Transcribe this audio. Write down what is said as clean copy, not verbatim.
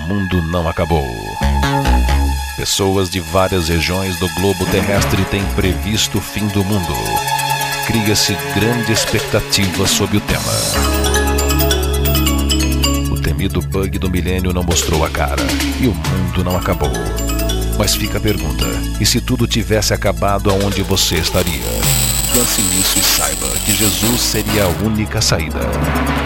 mundo não acabou. Pessoas de várias regiões do globo terrestre têm previsto o fim do mundo. Cria-se grande expectativa sobre o tema. O temido bug do milênio não mostrou a cara e o mundo não acabou. Mas fica a pergunta: e se tudo tivesse acabado, aonde você estaria? Lance nisso e saiba que Jesus seria a única saída.